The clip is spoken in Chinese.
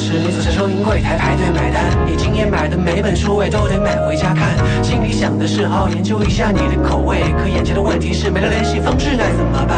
时，你走向收银柜台排队买单，你今夜买的每本书我都得买回家看，心里想的是好好研究一下你的口味，可眼前的问题是没了联系方式该怎么办？